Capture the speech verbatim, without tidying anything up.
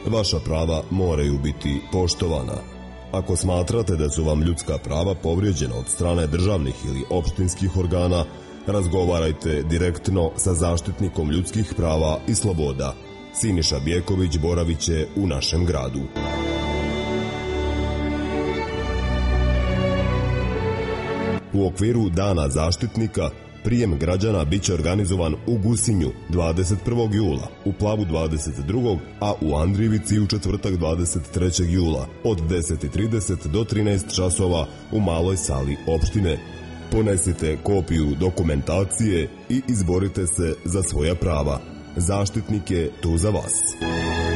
Vaša prava moraju biti poštovana. Ako smatrate da su vam ljudska prava povrijeđena od strane državnih ili opštinskih organa, razgovarajte direktno sa zaštitnikom ljudskih prava i sloboda. Siniša Bjeković boravit će u našem gradu. U okviru Dana zaštitnika prijem građana biće organizovan u Gusinju dvadeset prvog jula, u Plavu dvadeset drugog a u Andrijevici u četvrtak dvadeset trećeg jula od deset i trideset do trinaest časova u maloj sali opštine. Ponesite kopiju dokumentacije i izborite se za svoja prava. Zaštitnik je tu za vas.